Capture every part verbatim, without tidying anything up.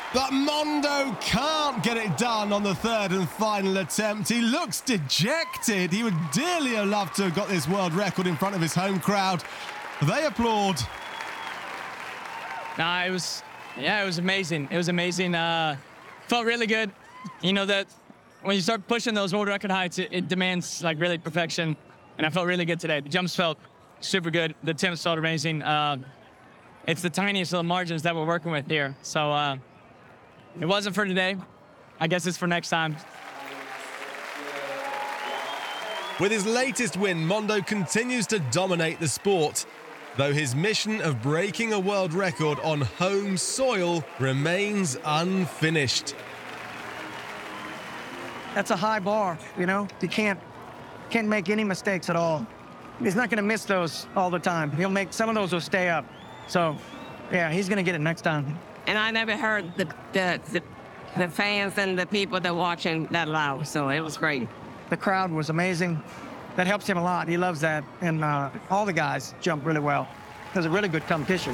But Mondo can't get it done on the third and final attempt. He looks dejected. He would dearly have loved to have got this world record in front of his home crowd. They applaud. Nah, it was, yeah, it was amazing. It was amazing. Uh, felt really good. You know that when you start pushing those world record heights, it, it demands like really perfection. And I felt really good today. The jumps felt super good. The attempts felt amazing. Uh, it's the tiniest little margins that we're working with here. So uh, it wasn't for today. I guess it's for next time. With his latest win, Mondo continues to dominate the sport, though his mission of breaking a world record on home soil remains unfinished. That's a high bar, you know? You can't, can't make any mistakes at all. He's not gonna miss those all the time. He'll make, some of those will stay up. So, yeah, he's gonna get it next time. And I never heard the, the, the, the fans and the people that watching that loud, so it was great. The crowd was amazing. That helps him a lot. He loves that. And uh, all the guys jumped really well. It was a really good competition.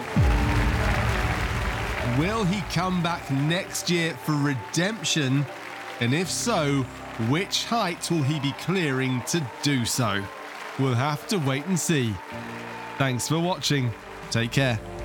Will he come back next year for redemption? And if so, which height will he be clearing to do so? We'll have to wait and see. Thanks for watching. Take care.